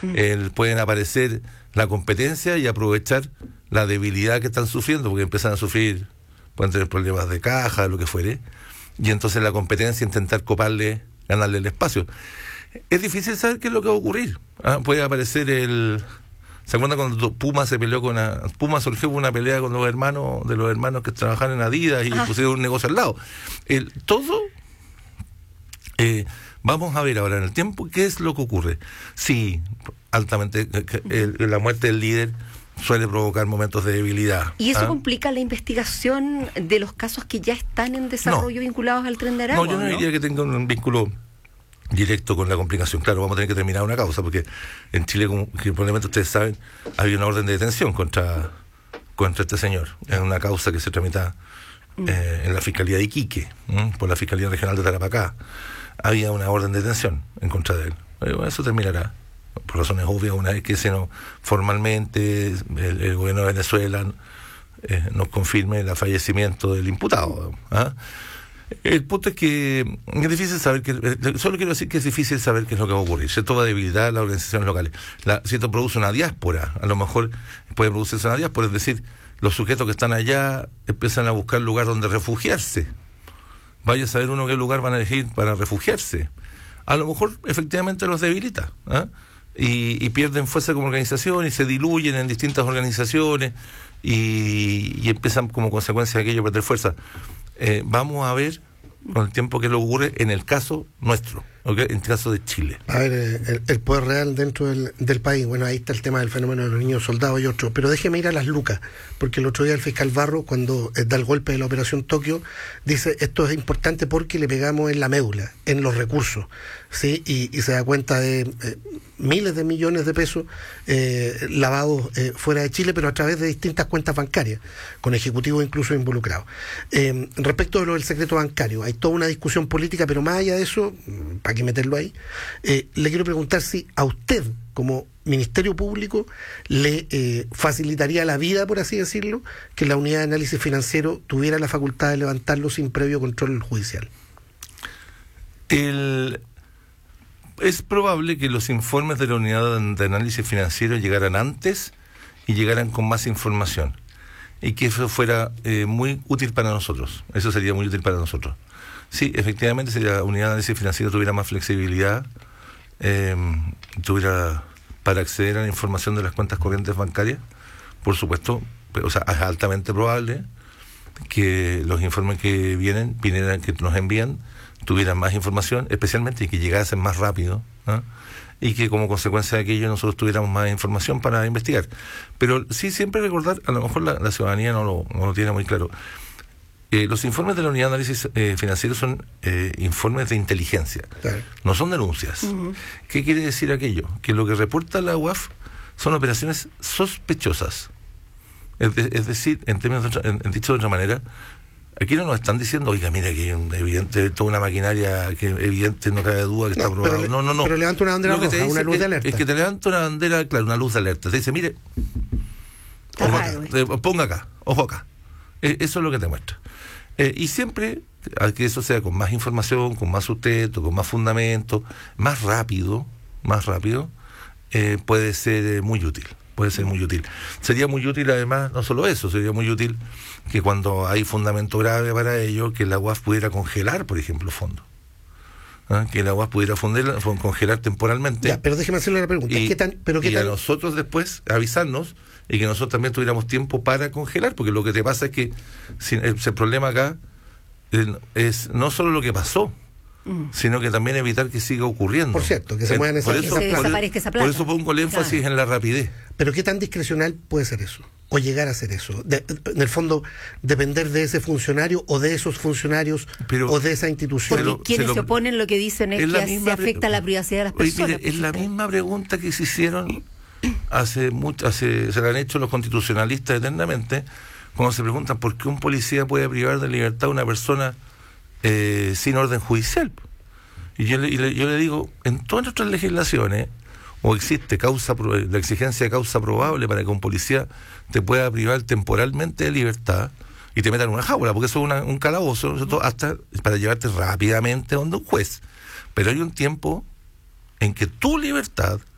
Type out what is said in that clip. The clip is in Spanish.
pueden aparecer la competencia y aprovechar la debilidad que están sufriendo, porque empiezan a sufrir, pueden tener problemas de caja, lo que fuere, y entonces la competencia intentar ganarle el espacio. Es difícil saber qué es lo que va a ocurrir. Puede aparecer ¿se acuerdan cuando Puma se peleó Puma surgió una pelea con los hermanos que trabajan en Adidas y pusieron un negocio al lado? Vamos a ver ahora en el tiempo qué es lo que ocurre. Sí, altamente, la muerte del líder suele provocar momentos de debilidad. ¿Y eso complica la investigación de los casos que ya están en desarrollo vinculados al Tren de Aragua? No, yo no diría que tenga un vínculo directo con la complicación. Claro, vamos a tener que terminar una causa, porque en Chile, como que probablemente ustedes saben, había una orden de detención contra este señor, en una causa que se tramita en la Fiscalía de Iquique, por la Fiscalía Regional de Tarapacá. Había una orden de detención en contra de él. Eso terminará, por razones obvias, una vez que formalmente el gobierno de Venezuela nos confirme el fallecimiento del imputado. El punto es que es difícil saber solo quiero decir que es difícil saber qué es lo que va a ocurrir. Si esto va a debilitar las organizaciones locales, si esto produce una diáspora, a lo mejor puede producirse una diáspora, es decir, los sujetos que están allá empiezan a buscar lugar donde refugiarse. Vaya a saber uno qué lugar van a elegir para refugiarse. A lo mejor efectivamente los debilita, y pierden fuerza como organización y se diluyen en distintas organizaciones y empiezan como consecuencia de aquello a perder fuerza. Vamos a ver con el tiempo qué le ocurre en el caso nuestro, ¿okay? En el caso de Chile. A ver, el poder real dentro del país. Bueno, ahí está el tema del fenómeno de los niños soldados y otros. Pero déjeme ir a las lucas, porque el otro día el fiscal Barro, cuando da el golpe de la Operación Tokio, dice, esto es importante porque le pegamos en la médula, en los recursos, ¿sí? Y se da cuenta de miles de millones de pesos lavados fuera de Chile, pero a través de distintas cuentas bancarias, con ejecutivos incluso involucrados. Respecto de lo del secreto bancario, hay toda una discusión política, pero más allá de eso, ¿para qué meterlo ahí? Le quiero preguntar si a usted, como Ministerio Público, le facilitaría la vida, por así decirlo, que la unidad de análisis financiero tuviera la facultad de levantarlo sin previo control judicial. Es probable que los informes de la unidad de análisis financiero llegaran antes y llegaran con más información, y que eso fuera muy útil para nosotros. Eso sería muy útil para nosotros. Sí, efectivamente, si la unidad de análisis financiero tuviera más flexibilidad, tuviera para acceder a la información de las cuentas corrientes bancarias, por supuesto, o sea, es altamente probable que los informes que que nos envían, tuvieran más información, especialmente, y que llegasen más rápido, y que como consecuencia de aquello nosotros tuviéramos más información para investigar. Pero sí, siempre recordar, a lo mejor la ciudadanía no lo tiene muy claro. Los informes de la unidad de análisis financiero son informes de inteligencia, claro. No son denuncias. ¿Qué quiere decir aquello? Que lo que reporta la UAF son operaciones sospechosas. Es decir, dicho de otra manera, aquí no nos están diciendo, oiga, mira que evidente, toda una maquinaria que evidente, no cabe duda que está aprobado. No. Pero levanta una bandera roja, una luz de alerta. Es que te levanta una bandera, claro, una luz de alerta. Te dice, mire, ponga acá, ojo acá. Eso es lo que te muestra. Y siempre, al que eso sea con más información, con más sustento, con más fundamento, más rápido, puede ser muy útil. Sería muy útil, además, no solo eso, sería muy útil que cuando hay fundamento grave para ello, que la UAF pudiera congelar, por ejemplo, fondos. Que la UAF pudiera congelar temporalmente. Ya, pero déjeme hacerle la pregunta. A nosotros después avisarnos, y que nosotros también tuviéramos tiempo para congelar, porque lo que te pasa es que el problema acá es no solo lo que pasó, sino que también evitar que siga ocurriendo. Por cierto, que se muevan esas esa plata. Por eso pongo el énfasis en la rapidez. Pero ¿qué tan discrecional puede ser eso? O llegar a ser eso. En el fondo, depender de ese funcionario o de esos funcionarios o de esa institución. Porque quienes se oponen lo que dicen es que se afecta la privacidad de las personas. Mire, es la misma pregunta que se hicieron se la han hecho los constitucionalistas eternamente, cuando se preguntan por qué un policía puede privar de libertad a una persona sin orden judicial. Y yo le digo, en todas nuestras legislaciones o existe la exigencia de causa probable para que un policía te pueda privar temporalmente de libertad y te metan en una jaula, porque eso es un calabozo, hasta para llevarte rápidamente a donde un juez. Pero hay un tiempo en que tu libertad